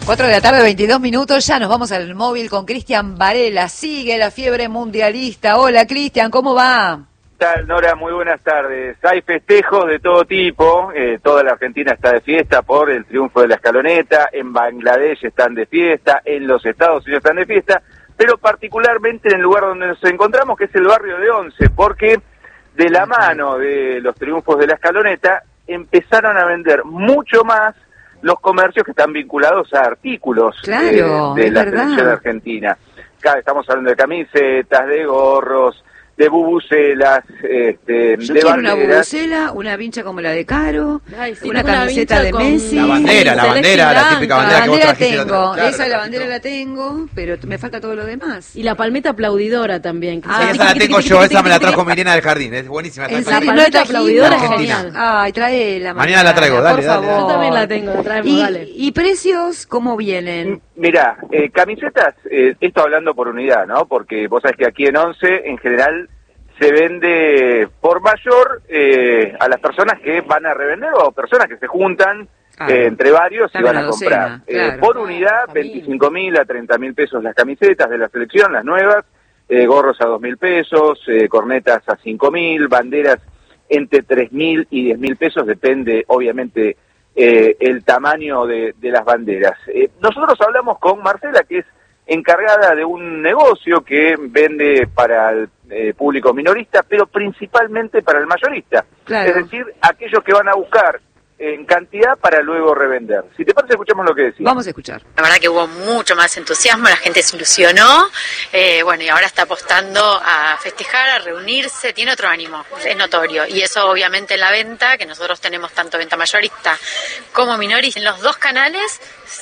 4 de la tarde, 22 minutos, ya nos vamos al móvil con Cristian Varela. Sigue la fiebre mundialista. Hola, Cristian, ¿cómo va? ¿Qué tal, Nora? Muy buenas tardes. Hay festejos de todo tipo, toda la Argentina está de fiesta por el triunfo de la escaloneta, en Bangladesh están de fiesta, en los Estados Unidos están de fiesta, pero particularmente en el lugar donde nos encontramos, que es el barrio de Once, porque de la mano de los triunfos de la escaloneta empezaron a vender mucho más los comercios que están vinculados a artículos de la selección argentina. Acá estamos hablando de camisetas, de gorros, de bubucelas, de quiero banderas. Una bubucela, una vincha como la de Caro, una camiseta de Messi. La bandera, la típica bandera que vos trajiste. Tengo, esa la bandera la tengo, pero me falta todo lo demás. Y la palmeta aplaudidora también. Esa la tengo yo, esa me la trajo Milena del Jardín, es buenísima. La palmeta aplaudidora es genial. Ay, traela. Mañana la traigo, dale, por favor. Yo también la tengo, la traemos, dale. ¿Y precios cómo vienen? Mirá, camisetas, esto hablando por unidad, ¿no? Porque vos sabés que aquí en Once, en general, se vende por mayor a las personas que van a revender o personas que se juntan entre varios y van a comprar. Por unidad, 25.000 a 30.000 pesos las camisetas de la selección, las nuevas, gorros a 2.000 pesos, cornetas a 5.000, banderas entre 3.000 y 10.000 pesos, depende obviamente el tamaño de las banderas. Nosotros hablamos con Marcela, que es encargada de un negocio que vende para el público minorista, pero principalmente para el mayorista. Claro. Es decir, aquellos que van a buscar en cantidad para luego revender. Si te parece, escuchamos lo que decía. Vamos a escuchar. La verdad que hubo mucho más entusiasmo, la gente se ilusionó, y ahora está apostando a festejar, a reunirse, tiene otro ánimo, es notorio, y eso obviamente en la venta, que nosotros tenemos tanto venta mayorista como minorista, en los dos canales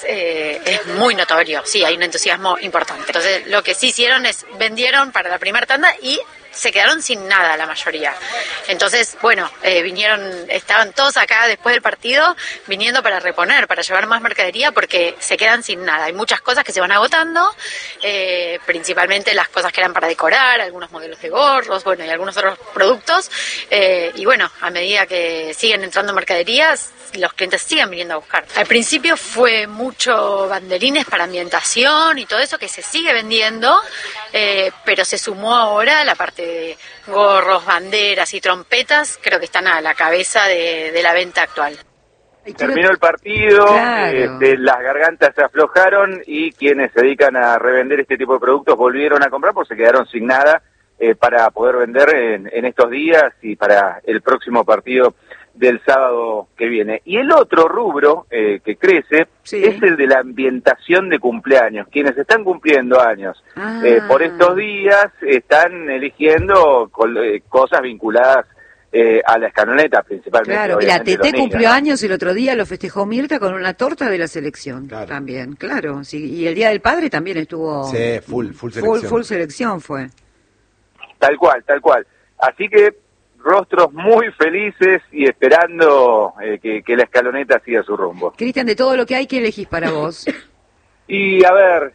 es muy notorio, sí, hay un entusiasmo importante. Entonces lo que sí hicieron es, vendieron para la primera tanda y se quedaron sin nada la mayoría. Entonces, estaban todos acá después del partido viniendo para reponer, para llevar más mercadería porque se quedan sin nada. Hay muchas cosas que se van agotando, principalmente las cosas que eran para decorar, algunos modelos de gorros, y algunos otros productos. A medida que siguen entrando mercaderías, los clientes siguen viniendo a buscar. Al principio fue mucho banderines para ambientación y todo eso que se sigue vendiendo, pero se sumó ahora la parte de gorros, banderas y trompetas, creo que están a la cabeza de la venta actual. Terminó el partido, claro. Las gargantas se aflojaron y quienes se dedican a revender este tipo de productos volvieron a comprar porque se quedaron sin nada para poder vender en estos días y para el próximo partido del sábado que viene. Y el otro rubro que crece es el de la ambientación de cumpleaños. Quienes están cumpliendo años por estos días están eligiendo cosas vinculadas a la escaloneta principalmente. Claro, mira, Tete cumplió años el otro día, lo festejó Mirta con una torta de la selección también, claro. Sí, y el Día del Padre también estuvo... Sí, full selección. Full selección fue. Tal cual. Así que rostros muy felices y esperando que la escaloneta siga su rumbo. Cristian, de todo lo que hay, ¿qué elegís para vos? Y a ver,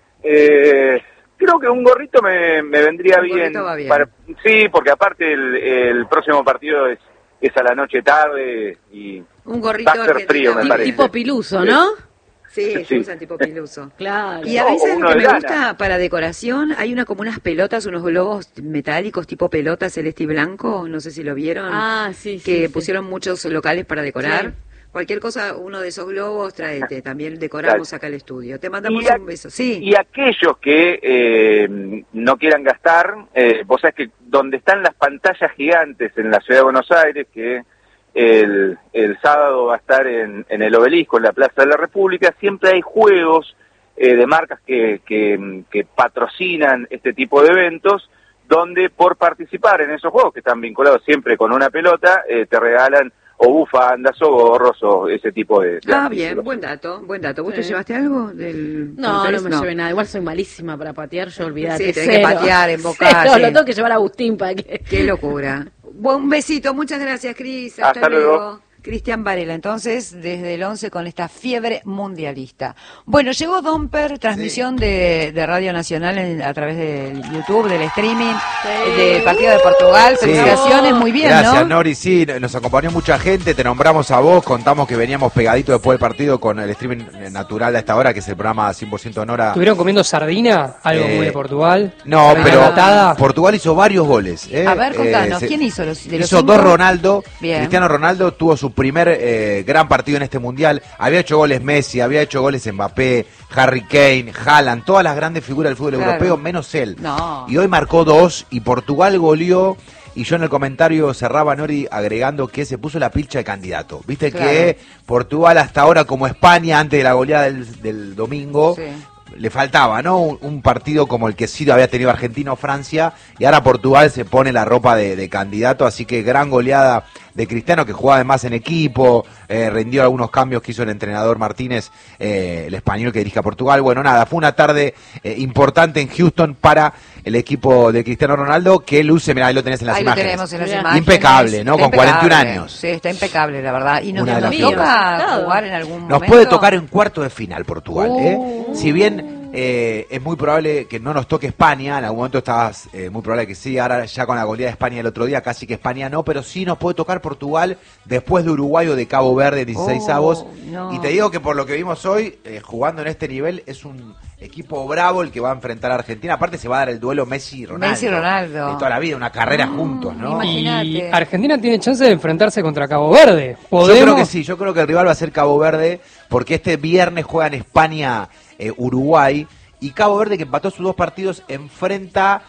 creo que un gorrito me vendría bien. Va bien. Sí, porque aparte el próximo partido es a la noche tarde y un gorrito va a ser frío, me parece. Tipo Piluso, ¿no? Sí, se usan tipo Piluso. Claro. Y a veces lo que me gusta para decoración, hay como unas pelotas, unos globos metálicos tipo pelota celeste y blanco, no sé si lo vieron. Sí. Que pusieron muchos locales para decorar. Sí. Cualquier cosa, uno de esos globos, tráete, también decoramos acá el estudio. Te mandamos un beso. Sí. Y aquellos que no quieran gastar, vos sabés que donde están las pantallas gigantes en la Ciudad de Buenos Aires, que el sábado va a estar en el Obelisco, en la Plaza de la República, siempre hay juegos de marcas que patrocinan este tipo de eventos, donde por participar en esos juegos, que están vinculados siempre con una pelota, te regalan o bufandas o gorros o ese tipo de bien, buen dato. ¿Vos te llevaste algo del No me llevé nada. Igual soy malísima para patear, yo olvidate. Sí, tenés que patear, embocar. Lo tengo que llevar a Agustín para que... Qué locura. Un besito, muchas gracias, Cris. Hasta luego. Cristian Varela, entonces, desde el 11 con esta fiebre mundialista. Bueno, llegó Domper, transmisión de Radio Nacional a través del YouTube, del streaming, del partido de Portugal. Felicitaciones, muy bien, Gracias, ¿no? Nori, sí, nos acompañó mucha gente, te nombramos a vos, contamos que veníamos pegaditos después del partido con el streaming natural a esta hora, que es el programa 100% Nora. ¿Estuvieron comiendo sardina? Algo muy de Portugal. No, pero Latada. Portugal hizo varios goles. A ver, contanos, ¿quién hizo los Hizo cinco? dos Ronaldo. Bien. Cristiano Ronaldo tuvo su primer gran partido en este mundial. Había hecho goles Messi, había hecho goles Mbappé, Harry Kane, Haaland, todas las grandes figuras del fútbol europeo, menos él. No. Y hoy marcó 2 y Portugal goleó. Y yo en el comentario cerraba, Nori, agregando que se puso la pilcha de candidato. Viste que Portugal hasta ahora, como España, antes de la goleada del domingo, le faltaba, ¿no? Un partido como el que sí había tenido Argentina o Francia, y ahora Portugal se pone la ropa de candidato, así que gran goleada de Cristiano, que jugaba además en equipo, rindió algunos cambios que hizo el entrenador Martínez, el español que dirige a Portugal. Bueno, nada, fue una tarde importante en Houston para el equipo de Cristiano Ronaldo, que luce, mirá, ahí lo tenés en las imágenes. Ahí lo tenemos en las imágenes. Impecable, ¿no? Está Con 41 años. Sí, está impecable, la verdad. ¿Y nos Una toca jugar en algún momento? Nos puede tocar en cuarto de final Portugal, Si bien es muy probable que no nos toque España, en algún momento estabas muy probable que sí, ahora ya con la goleada de España el otro día, casi que España no, pero sí nos puede tocar Portugal después de Uruguay o de Cabo Verde, 16avos. No. Y te digo que por lo que vimos hoy, jugando en este nivel, es un equipo bravo el que va a enfrentar a Argentina. Aparte se va a dar el duelo Messi-Ronaldo. Messi-Ronaldo. De toda la vida, una carrera juntos, ¿no? Imagínate. Y Argentina tiene chance de enfrentarse contra Cabo Verde. Yo creo que sí, yo creo que el rival va a ser Cabo Verde, porque este viernes juegan España, Uruguay, y Cabo Verde, que empató sus dos partidos, enfrenta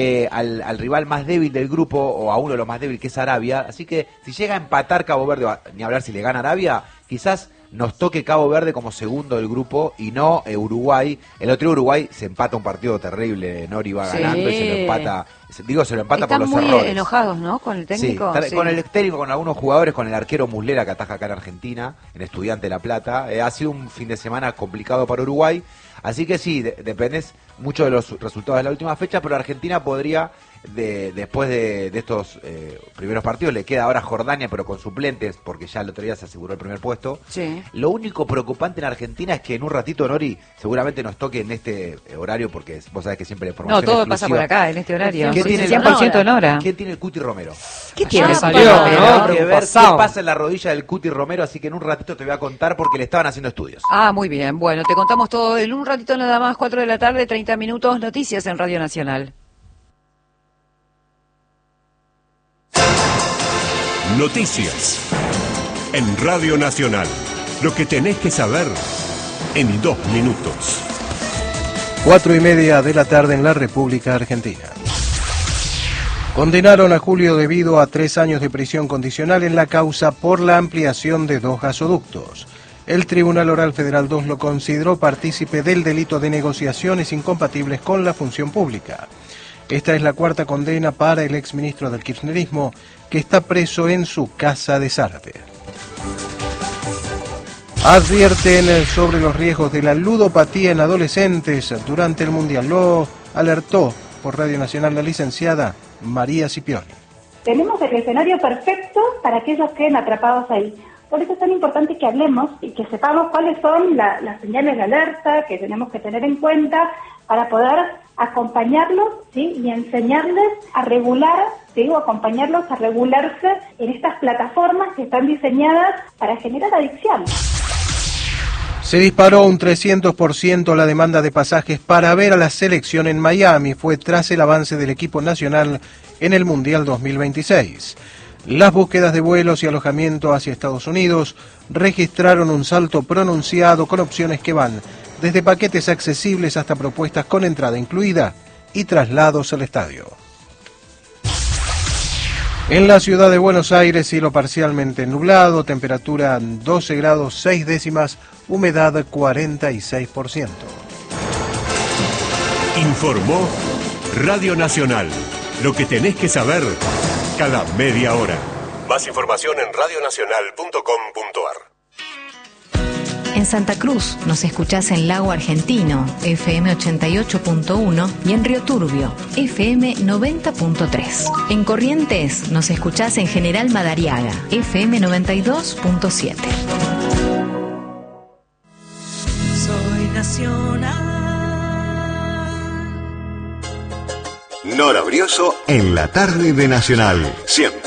al rival más débil del grupo, o a uno de los más débiles, que es Arabia. Así que si llega a empatar Cabo Verde, ni hablar si le gana Arabia, quizás nos toque Cabo Verde como segundo del grupo y no Uruguay. El otro día Uruguay se empata un partido terrible, Nori va ganando y se lo empata, se lo empata por los errores. Están muy enojados, ¿no? Con el técnico. Sí, con el técnico, con algunos jugadores, con el arquero Muslera que ataja acá en Argentina, en Estudiante de La Plata. Ha sido un fin de semana complicado para Uruguay, así que sí, dependes mucho de los resultados de la última fecha, pero Argentina podría, después de estos primeros partidos, le queda ahora Jordania, pero con suplentes, porque ya el otro día se aseguró el primer puesto. Sí. Lo único preocupante en Argentina es que en un ratito, Nori, seguramente nos toque en este horario, porque vos sabés que siempre la información No, todo exclusiva. pasa por acá, en este horario. ¿Qué tiene 100% en hora. ¿Quién tiene el Cuti Romero? ¿Qué tiene? salió, ¿no? Hay que ver qué Pasado. pasa en la rodilla del Cuti Romero, así que en un ratito te voy a contar porque le estaban haciendo estudios. Ah, muy bien. Bueno, te contamos todo en un ratito nada más, 4 de la tarde, 30 minutos, noticias en Radio Nacional. Noticias en Radio Nacional. Lo que tenés que saber en 2 minutos. 4:30 de la tarde en la República Argentina. Condenaron a Julio debido a 3 años de prisión condicional en la causa por la ampliación de 2 gasoductos. El Tribunal Oral Federal 2 lo consideró partícipe del delito de negociaciones incompatibles con la función pública. Esta es la 4ª condena para el exministro del kirchnerismo, que está preso en su casa de Zárate. Advierten sobre los riesgos de la ludopatía en adolescentes durante el Mundial. Lo alertó por Radio Nacional la licenciada María Scipioni. Tenemos el escenario perfecto para que ellos queden atrapados ahí. Por eso es tan importante que hablemos y que sepamos cuáles son las señales de alerta que tenemos que tener en cuenta para poder acompañarlos, ¿sí? Y enseñarles a regular, ¿sí? O acompañarlos a regularse en estas plataformas que están diseñadas para generar adicción. Se disparó un 300% la demanda de pasajes para ver a la selección en Miami. Fue tras el avance del equipo nacional en el Mundial 2026. Las búsquedas de vuelos y alojamiento hacia Estados Unidos registraron un salto pronunciado con opciones que van desde paquetes accesibles hasta propuestas con entrada incluida y traslados al estadio. En la ciudad de Buenos Aires, cielo parcialmente nublado, temperatura 12 grados 6 décimas, humedad 46%. Informó Radio Nacional. Lo que tenés que saber cada media hora. Más información en radionacional.com.ar. En Santa Cruz nos escuchás en Lago Argentino, FM 88.1 y en Río Turbio, FM 90.3. En Corrientes nos escuchás en General Madariaga, FM 92.7. Soy nacional. Nora Brioso en la tarde de Nacional. Siempre